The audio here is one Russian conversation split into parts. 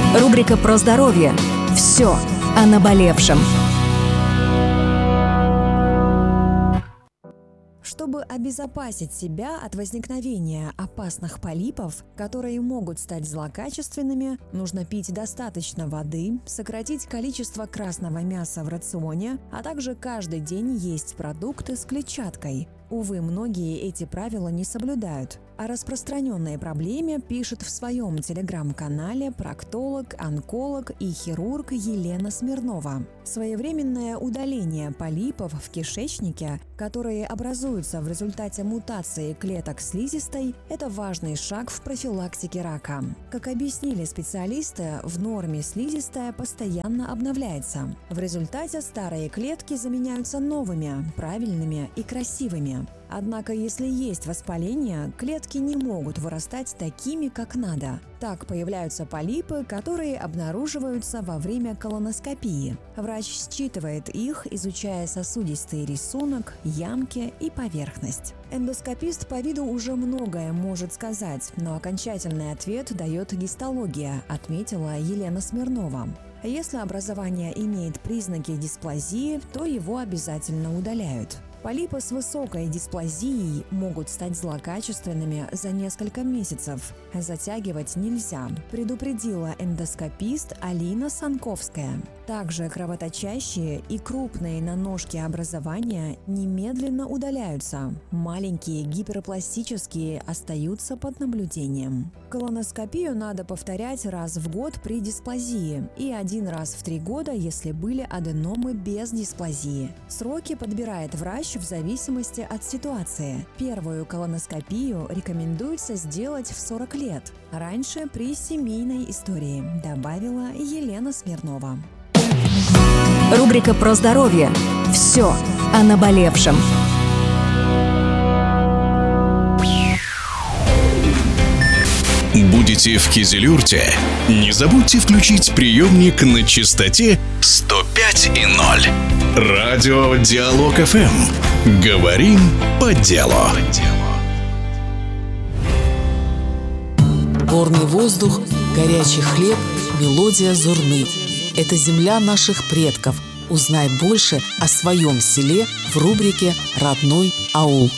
Рубрика про здоровье. Все о наболевшем. Чтобы обезопасить себя от возникновения опасных полипов, которые могут стать злокачественными, нужно пить достаточно воды, сократить количество красного мяса в рационе, а также каждый день есть продукты с клетчаткой. Увы, многие эти правила не соблюдают. О распространенной проблеме пишет в своем телеграм-канале проктолог, онколог и хирург Елена Смирнова. Своевременное удаление полипов в кишечнике, которые образуются в результате мутации клеток слизистой, это важный шаг в профилактике рака. Как объяснили специалисты, в норме слизистая постоянно обновляется. В результате старые клетки заменяются новыми, правильными и красивыми. Однако, если есть воспаление, клетки не могут вырастать такими, как надо. Так появляются полипы, которые обнаруживаются во время колоноскопии. Врач считывает их, изучая сосудистый рисунок, ямки и поверхность. Эндоскопист по виду уже многое может сказать, но окончательный ответ дает гистология, отметила Елена Смирнова. Если образование имеет признаки дисплазии, то его обязательно удаляют. Полипы с высокой дисплазией могут стать злокачественными за несколько месяцев. Затягивать нельзя, предупредила эндоскопист Алина Санковская. Также кровоточащие и крупные на ножке образования немедленно удаляются. Маленькие гиперпластические остаются под наблюдением. Колоноскопию надо повторять раз в год при дисплазии и 1 раз в 3 года, если были аденомы без дисплазии. Сроки подбирает врач в зависимости от ситуации. Первую колоноскопию рекомендуется сделать в 40 лет. Раньше при семейной истории, добавила Елена Смирнова. Рубрика про здоровье. Все о наболевшем. Будете в Кизилюрте? Не забудьте включить приемник на частоте 105,0. Радио Диалог ФМ. Говорим по делу. Горный воздух, горячий хлеб, мелодия зурны. Это земля наших предков. Узнай больше о своем селе в рубрике «Родной аул».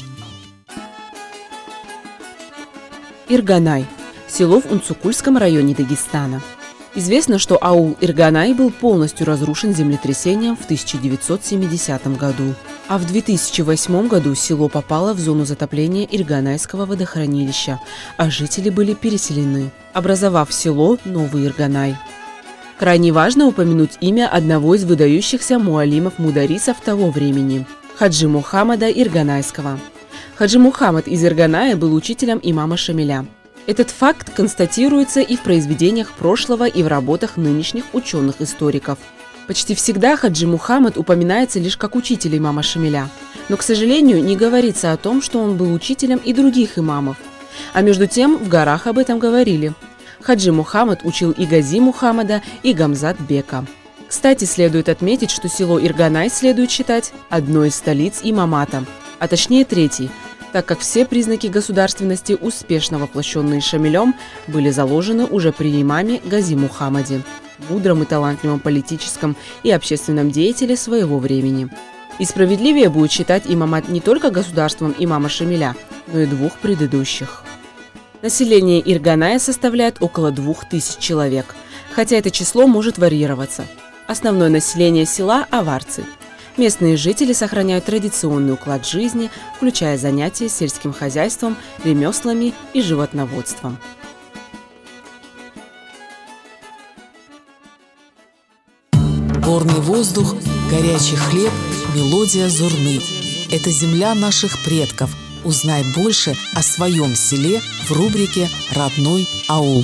Ирганай. Село в Унцукульском районе Дагестана. Известно, что аул Ирганай был полностью разрушен землетрясением в 1970 году. А в 2008 году село попало в зону затопления Ирганайского водохранилища, а жители были переселены, образовав село Новый Ирганай. Крайне важно упомянуть имя одного из выдающихся муалимов-мударисов того времени – Хаджи Мухаммада Ирганайского. Хаджи Мухаммад из Ирганая был учителем имама Шамиля. Этот факт констатируется и в произведениях прошлого, и в работах нынешних ученых-историков. Почти всегда Хаджи Мухаммад упоминается лишь как учитель имама Шамиля, но, к сожалению, не говорится о том, что он был учителем и других имамов. А между тем в горах об этом говорили. Хаджи Мухаммад учил и Гази Мухаммада, и Гамзат Бека. Кстати, следует отметить, что село Ирганай следует считать одной из столиц имамата, а точнее третьей, так как все признаки государственности, успешно воплощенные Шамилем, были заложены уже при имаме Гази Мухаммаде, мудром и талантливом политическом и общественном деятеле своего времени. И справедливее будет считать имамат не только государством имама Шамиля, но и 2 предыдущих. Население Ирганая составляет около 2000 человек, хотя это число может варьироваться. Основное население села – аварцы. Местные жители сохраняют традиционный уклад жизни, включая занятия сельским хозяйством, ремеслами и животноводством. Горный воздух, горячий хлеб, мелодия зурны. Это земля наших предков. Узнай больше о своем селе в рубрике «Родной аул».